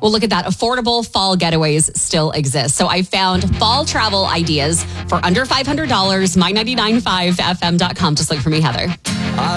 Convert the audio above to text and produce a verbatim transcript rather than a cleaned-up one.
Well, look at that. Affordable fall getaways still exist. So I found fall travel ideas for under five hundred dollars, my nine nine five F M dot com. Just look for me, Heather.